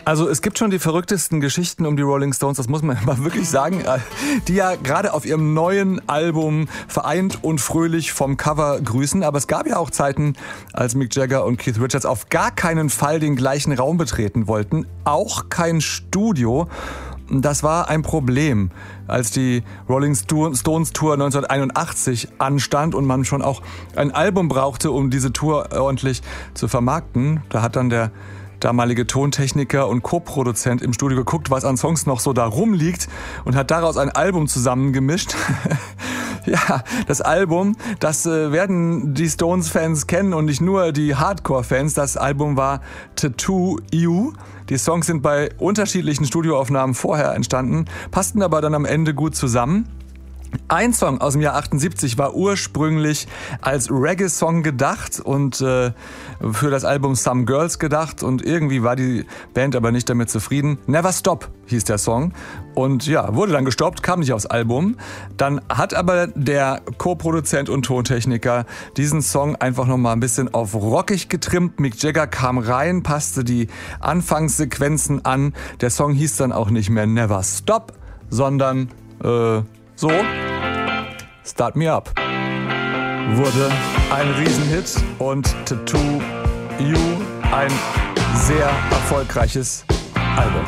Also es gibt schon die verrücktesten Geschichten um die Rolling Stones, das muss man mal wirklich sagen, die ja gerade auf ihrem neuen Album vereint und fröhlich vom Cover grüßen. Aber es gab ja auch Zeiten, als Mick Jagger und Keith Richards auf gar keinen Fall den gleichen Raum betreten wollten, auch kein Studio. Das war ein Problem, als die Rolling Stones Tour 1981 anstand und man schon auch ein Album brauchte, um diese Tour ordentlich zu vermarkten. Da hat dann der damalige Tontechniker und Co-Produzent im Studio geguckt, was an Songs noch so da rumliegt und hat daraus ein Album zusammengemischt. Ja, das Album, das werden die Stones-Fans kennen und nicht nur die Hardcore-Fans. Das Album war Tattoo You. Die Songs sind bei unterschiedlichen Studioaufnahmen vorher entstanden, passten aber dann am Ende gut zusammen. Ein Song aus dem Jahr 78 war ursprünglich als Reggae-Song gedacht und für das Album Some Girls gedacht und irgendwie war die Band aber nicht damit zufrieden. Never Stop hieß der Song und ja, wurde dann gestoppt, kam nicht aufs Album. Dann hat aber der Co-Produzent und Tontechniker diesen Song einfach nochmal ein bisschen auf rockig getrimmt. Mick Jagger kam rein, passte die Anfangssequenzen an. Der Song hieß dann auch nicht mehr Never Stop, sondern so, Start Me Up wurde ein Riesenhit und Tattoo You ein sehr erfolgreiches Album.